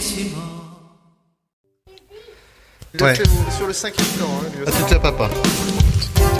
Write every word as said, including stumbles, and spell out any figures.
Il Ouais. a fait sur le cinquième temps. Hein, lui Ah, aussi. c'est déjà papa.